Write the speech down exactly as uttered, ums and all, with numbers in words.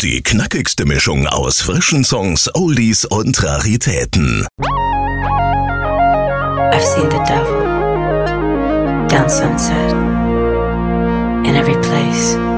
Die knackigste Mischung aus frischen Songs, Oldies und Raritäten. I've seen the devil down Sunset in every place.